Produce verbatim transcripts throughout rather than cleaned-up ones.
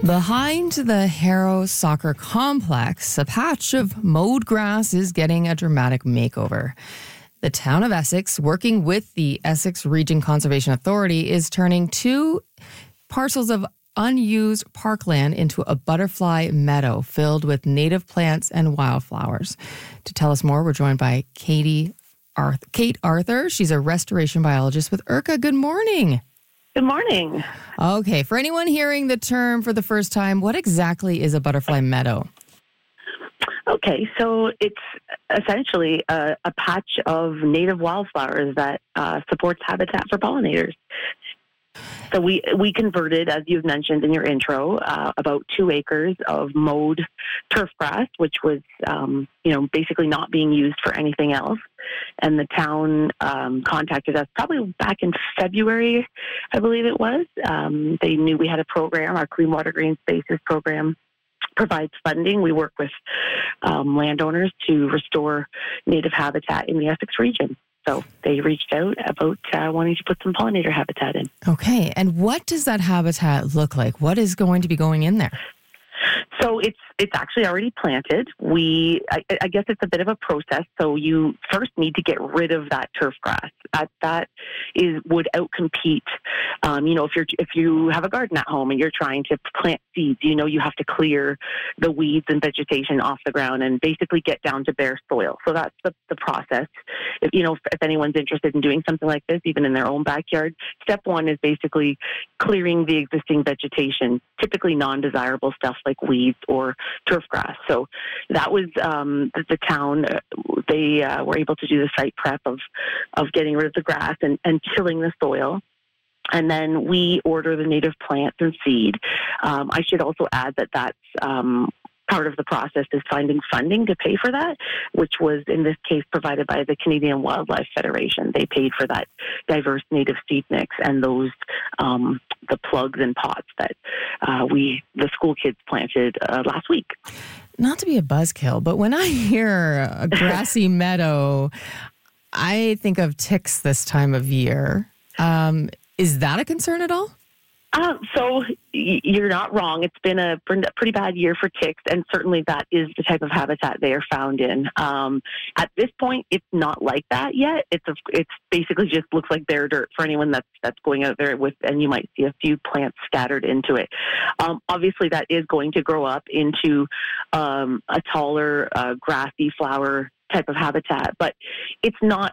Behind the Harrow Soccer Complex, a patch of mowed grass is getting a dramatic makeover. The town of Essex, working with the Essex Region Conservation Authority, is turning two parcels of unused parkland into a butterfly meadow filled with native plants and wildflowers. To tell us more, we're joined by Katie Arth- Kate Arthur. She's a restoration biologist with I R C A. Good morning. Good morning. Okay, for anyone hearing the term for the first time, what exactly is a butterfly meadow? Okay, so it's essentially a, a patch of native wildflowers that uh, supports habitat for pollinators. So we we converted, as you've mentioned in your intro, uh, about two acres of mowed turf grass, which was, um, you know, basically not being used for anything else. And the town um, contacted us probably back in February, I believe it was. Um, they knew we had a program, our Clean Water Green Spaces program provides funding. We work with um, landowners to restore native habitat in the Essex region. So they reached out about uh, wanting to put some pollinator habitat in. Okay, and what does that habitat look like? What is going to be going in there? So it's it's actually already planted. We, I, I guess it's a bit of a process. So you first need to get rid of that turf grass. That that is would outcompete. Um, you know, if you're if you have a garden at home and you're trying to plant seeds, you know you have to clear the weeds and vegetation off the ground and basically get down to bare soil. So that's the, the process. If you know if, if anyone's interested in doing something like this, even in their own backyard, step one is basically clearing the existing vegetation, typically non-desirable stuff like weeds or turf grass. So that was um, the, the town. They uh, were able to do the site prep of of getting rid of the grass and, and tilling the soil. And then we order the native plants and seed. Um, I should also add that that's um, part of the process is finding funding to pay for that, which was in this case provided by the Canadian Wildlife Federation. They paid for that diverse native seed mix and those um, the plugs and pots that uh, we the school kids planted uh, last week. Not to be a buzzkill, but when I hear a grassy meadow, I think of ticks this time of year. Um, is that a concern at all? Uh, so y- you're not wrong. It's been a pretty bad year for ticks, and certainly that is the type of habitat they are found in. Um, at this point, it's not like that yet. It's a, it's basically just looks like bare dirt for anyone that's that's going out there with, and you might see a few plants scattered into it. Um, obviously, that is going to grow up into um, a taller, uh, grassy flower type of habitat, but it's not.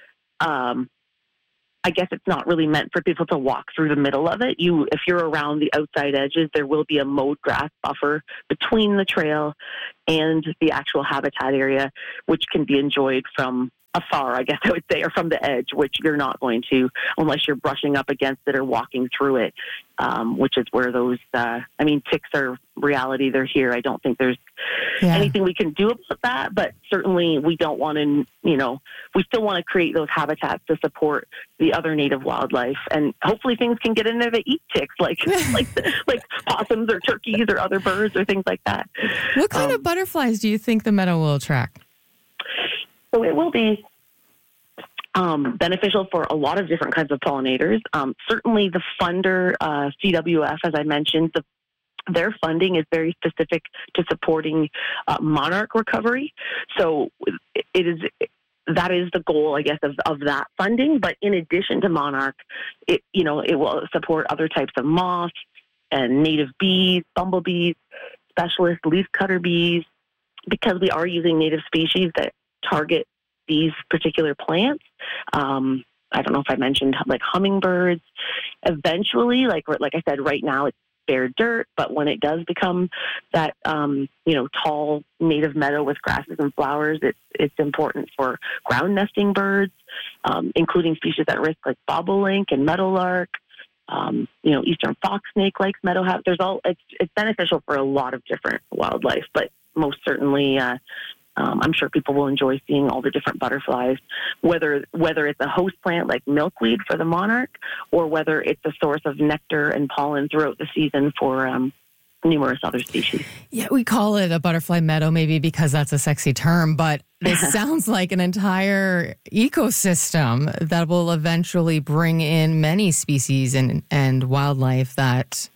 Um, I guess it's not really meant for people to walk through the middle of it. You, if you're around the outside edges, there will be a mowed grass buffer between the trail and the actual habitat area, which can be enjoyed from afar, I guess I would say, or from the edge, which you're not going to unless you're brushing up against it or walking through it, um, which is where those, uh, I mean, ticks are reality. They're here. I don't think there's yeah. anything we can do about that, but certainly we don't want to, you know, we still want to create those habitats to support the other native wildlife, and hopefully things can get in there to eat ticks, like like like possums or turkeys or other birds or things like that. What kind um, of butterflies do you think the meadow will attract? So it will be um, beneficial for a lot of different kinds of pollinators. Um, certainly the funder, uh, C W F, as I mentioned, the, their funding is very specific to supporting uh, monarch recovery. So it is that is the goal, I guess, of, of that funding. But in addition to monarch, it you know it will support other types of moths and native bees, bumblebees, specialist leafcutter bees, because we are using native species that target these particular plants. Um, I don't know if I mentioned like hummingbirds. Eventually, like like I said, right now it's bare dirt, but when it does become that um, you know tall native meadow with grasses and flowers, it's it's important for ground nesting birds, um, including species at risk like bobolink and meadowlark. Um, you know, eastern fox snake likes meadow habitat. There's all it's it's beneficial for a lot of different wildlife, but most certainly. Uh, Um, I'm sure people will enjoy seeing all the different butterflies, whether whether it's a host plant like milkweed for the monarch, or whether it's a source of nectar and pollen throughout the season for um, numerous other species. Yeah, we call it a butterfly meadow maybe because that's a sexy term, but it sounds like an entire ecosystem that will eventually bring in many species and, and wildlife that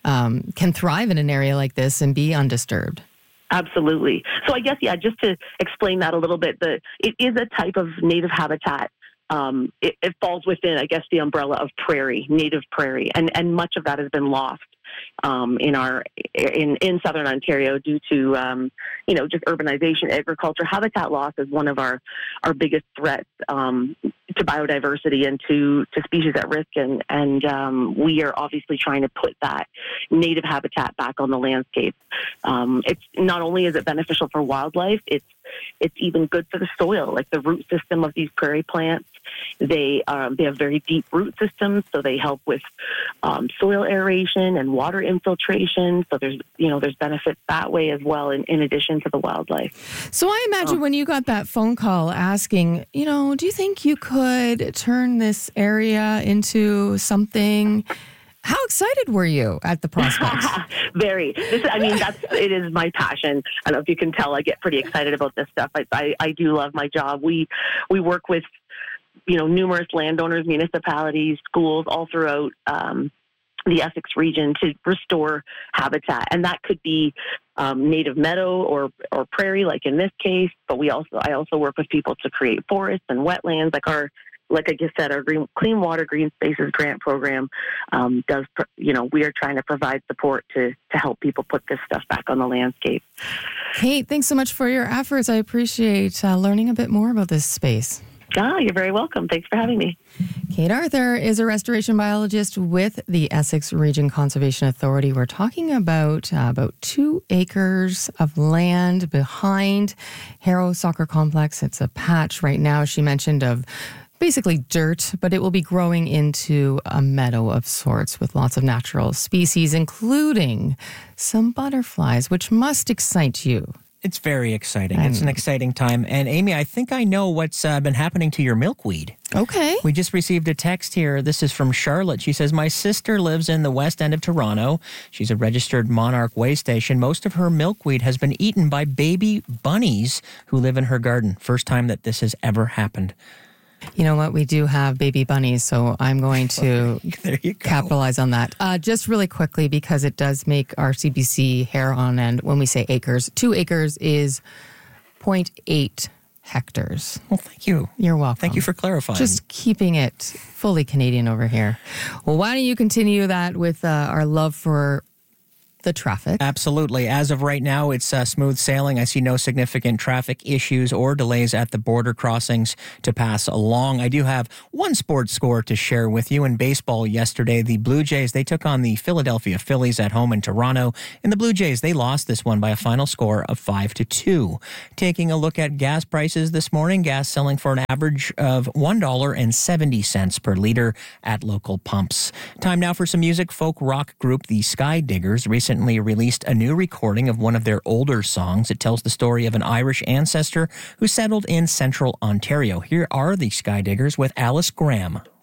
um, can thrive in an area like this and be undisturbed. Absolutely. So I guess, yeah, just to explain that a little bit, the it is a type of native habitat. Um, it, it falls within, I guess, the umbrella of prairie, native prairie, and, and much of that has been lost um, in our in, in southern Ontario due to um, you know just urbanization, agriculture. Habitat loss is one of our our biggest threats um, to biodiversity and to, to species at risk, and and um, we are obviously trying to put that native habitat back on the landscape. Um, it's not only is it beneficial for wildlife, it's it's even good for the soil, like the root system of these prairie plants. They um, they have very deep root systems, so they help with um, soil aeration and water infiltration. So there's you know there's benefits that way as well, in, in addition to the wildlife. So I imagine um, when you got that phone call asking, you know, do you think you could turn this area into something? How excited were you at the prospects? Very. This, I mean, that's it is my passion. I don't know if you can tell. I get pretty excited about this stuff. I, I, I do love my job. We we work with you know numerous landowners, municipalities, schools all throughout um, the Essex region to restore habitat, and that could be um, native meadow or or prairie, like in this case. But we also I also work with people to create forests and wetlands, like our. Like I just said, our Green, Clean Water, Green Spaces grant program um, does, you know, we are trying to provide support to, to help people put this stuff back on the landscape. Kate, thanks so much for your efforts. I appreciate uh, learning a bit more about this space. Ah, you're very welcome. Thanks for having me. Kate Arthur is a restoration biologist with the Essex Region Conservation Authority. We're talking about uh, about two acres of land behind Harrow Soccer Complex. It's a patch right now, she mentioned, of basically dirt, but it will be growing into a meadow of sorts with lots of natural species, including some butterflies, which must excite you. It's very exciting. It's an exciting time. And Amy, I think I know what's uh, been happening to your milkweed. Okay. We just received a text here. This is from Charlotte. She says, my sister lives in the west end of Toronto. She's a registered Monarch way station. Most of her milkweed has been eaten by baby bunnies who live in her garden. First time that this has ever happened. You know what? We do have baby bunnies, so I'm going to there you go. capitalize on that. Uh, just really quickly, because it does make our C B C hair on end when we say acres. Two acres is zero point eight hectares. Well, thank you. You're welcome. Thank you for clarifying. Just keeping it fully Canadian over here. Well, why don't you continue that with uh, our love for the traffic? Absolutely. As of right now, it's uh, smooth sailing. I see no significant traffic issues or delays at the border crossings to pass along. I do have one sports score to share with you. In baseball yesterday, the Blue Jays, they took on the Philadelphia Phillies at home in Toronto. And the Blue Jays, they lost this one by a final score of five to two. Taking a look at gas prices this morning, gas selling for an average of one dollar and seventy cents per liter at local pumps. Time now for some music. Folk rock group The Sky Diggers recently released a new recording of one of their older songs. It tells the story of an Irish ancestor who settled in central Ontario. Here are the Sky Diggers with Alice Graham.